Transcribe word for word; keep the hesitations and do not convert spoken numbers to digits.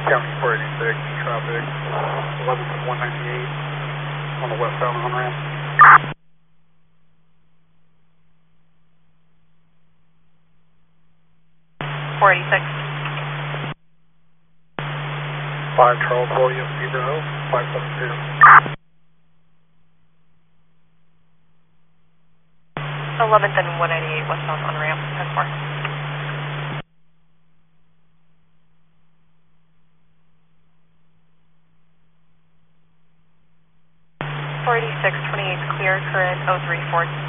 County four eighty-six, traffic, eleventh and one ninety-eight on the westbound on ramp. four eighty-six. five Charles William, zero, five seven zero. eleventh and one ninety-eight westbound on ramp, ten four. four eighty-six, twenty-eight clear, current oh three four.